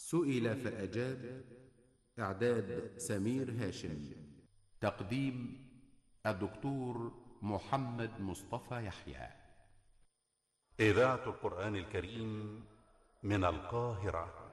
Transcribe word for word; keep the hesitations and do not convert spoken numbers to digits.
سئل فأجاب. إعداد سمير هاشم. تقديم الدكتور محمد مصطفى يحيى. إذاعة القرآن الكريم من القاهرة.